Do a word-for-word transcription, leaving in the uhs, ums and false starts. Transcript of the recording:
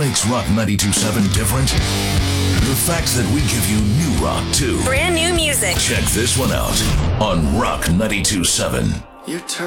makes Rock ninety-two point seven different? The fact that we give you new rock, too. Brand new music. Check this one out on Rock ninety-two point seven. You turn